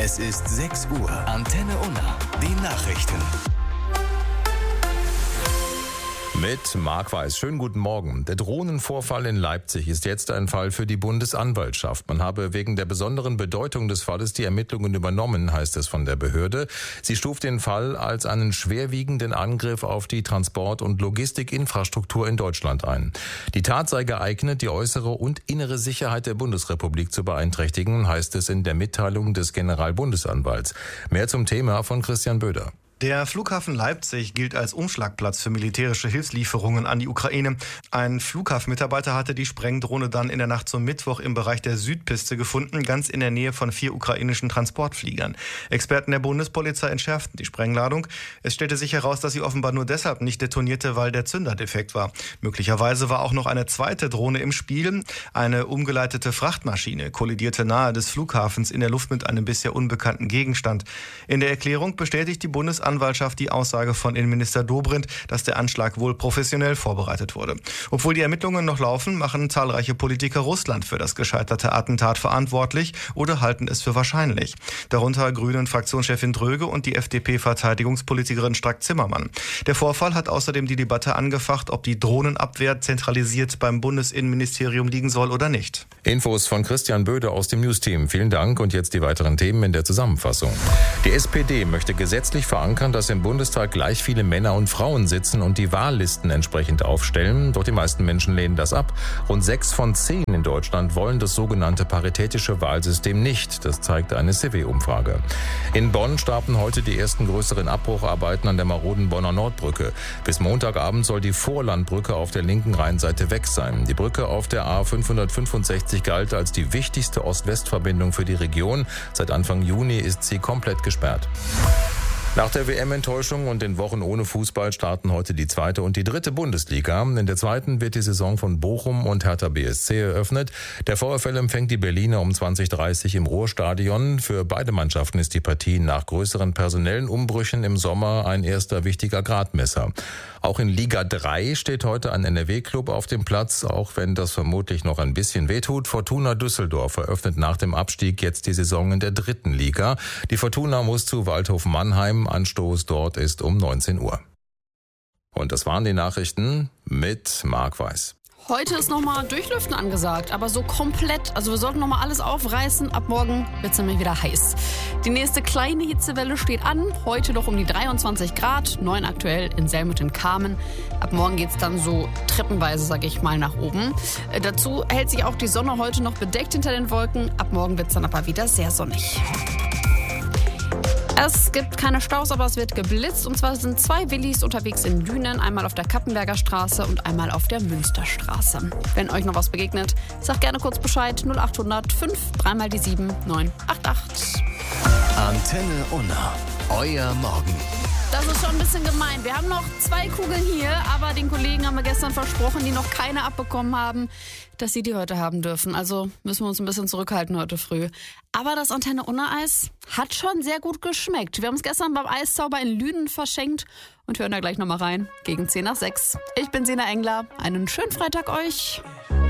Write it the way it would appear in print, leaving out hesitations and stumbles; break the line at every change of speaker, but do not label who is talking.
Es ist 6 Uhr. Antenne Unna. Die Nachrichten.
Mit Marc Weiß. Schönen guten Morgen. Der Drohnenvorfall in Leipzig ist jetzt ein Fall für die Bundesanwaltschaft. Man habe wegen der besonderen Bedeutung des Falles die Ermittlungen übernommen, heißt es von der Behörde. Sie stuft den Fall als einen schwerwiegenden Angriff auf die Transport- und Logistikinfrastruktur in Deutschland ein. Die Tat sei geeignet, die äußere und innere Sicherheit der Bundesrepublik zu beeinträchtigen, heißt es in der Mitteilung des Generalbundesanwalts. Mehr zum Thema von Christian Böder.
Der Flughafen Leipzig gilt als Umschlagplatz für militärische Hilfslieferungen an die Ukraine. Ein Flughafenmitarbeiter hatte die Sprengdrohne dann in der Nacht zum Mittwoch im Bereich der Südpiste gefunden, ganz in der Nähe von 4 ukrainischen Transportfliegern. Experten der Bundespolizei entschärften die Sprengladung. Es stellte sich heraus, dass sie offenbar nur deshalb nicht detonierte, weil der Zünder defekt war. Möglicherweise war auch noch eine zweite Drohne im Spiel. Eine umgeleitete Frachtmaschine kollidierte nahe des Flughafens in der Luft mit einem bisher unbekannten Gegenstand. In der Erklärung bestätigt die Bundesanwaltschaft die Aussage von Innenminister Dobrindt, dass der Anschlag wohl professionell vorbereitet wurde. Obwohl die Ermittlungen noch laufen, machen zahlreiche Politiker Russland für das gescheiterte Attentat verantwortlich oder halten es für wahrscheinlich. Darunter Grünen-Fraktionschefin Dröge und die FDP-Verteidigungspolitikerin Strack-Zimmermann. Der Vorfall hat außerdem die Debatte angefacht, ob die Drohnenabwehr zentralisiert beim Bundesinnenministerium liegen soll oder nicht.
Infos von Christian Böder aus dem Newsteam. Vielen Dank und jetzt die weiteren Themen in der Zusammenfassung. Die SPD möchte gesetzlich verankern, dass im Bundestag gleich viele Männer und Frauen sitzen und die Wahllisten entsprechend aufstellen. Doch die meisten Menschen lehnen das ab. Rund 6 von 10 in Deutschland wollen das sogenannte paritätische Wahlsystem nicht. Das zeigt eine CW-Umfrage. In Bonn starten heute die ersten größeren Abbrucharbeiten an der maroden Bonner Nordbrücke. Bis Montagabend soll die Vorlandbrücke auf der linken Rheinseite weg sein. Die Brücke auf der A565 galt als die wichtigste Ost-West-Verbindung für die Region. Seit Anfang Juni ist sie komplett gesperrt. Nach der WM-Enttäuschung und den Wochen ohne Fußball starten heute die 2. und die 3. Bundesliga. In der 2. wird die Saison von Bochum und Hertha BSC eröffnet. Der VfL empfängt die Berliner um 20:30 Uhr im Ruhrstadion. Für beide Mannschaften ist die Partie nach größeren personellen Umbrüchen im Sommer ein erster wichtiger Gradmesser. Auch in Liga 3 steht heute ein NRW-Club auf dem Platz, auch wenn das vermutlich noch ein bisschen wehtut. Fortuna Düsseldorf eröffnet nach dem Abstieg jetzt die Saison in der 3. Liga. Die Fortuna muss zu Waldhof Mannheim. Anstoß dort ist um 19 Uhr. Und das waren die Nachrichten mit Marc Weiß.
Heute ist nochmal Durchlüften angesagt, aber so komplett. Also wir sollten nochmal alles aufreißen. Ab morgen wird es nämlich wieder heiß. Die nächste kleine Hitzewelle steht an. Heute noch um die 23 Grad, 9 aktuell in Selmut in Kamen. Ab morgen geht es dann so treppenweise, sage ich mal, nach oben. Dazu hält sich auch die Sonne heute noch bedeckt hinter den Wolken. Ab morgen wird es dann aber wieder sehr sonnig. Es gibt keine Staus, aber es wird geblitzt. Und zwar sind 2 Willis unterwegs in Lünen. Einmal auf der Kappenberger Straße und einmal auf der Münsterstraße. Wenn euch noch was begegnet, sagt gerne kurz Bescheid. 0800 5 3 mal die 7 988.
Antenne Unna. Euer Morgen.
Das ist schon ein bisschen gemein. Wir haben noch 2 Kugeln hier, aber den Kollegen haben wir gestern versprochen, die noch keine abbekommen haben, dass sie die heute haben dürfen. Also müssen wir uns ein bisschen zurückhalten heute früh. Aber das Antenne Unna Eis hat schon sehr gut geschmeckt. Wir haben es gestern beim Eiszauber in Lünen verschenkt und hören da gleich nochmal rein. Gegen 10 nach 6. Ich bin Sina Engler. Einen schönen Freitag euch.